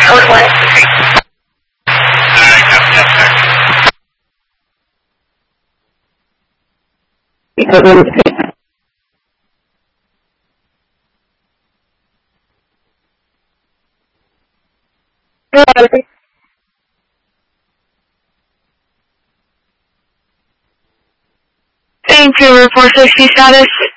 Code 1. Code 1 is good. Vancouver 460 status.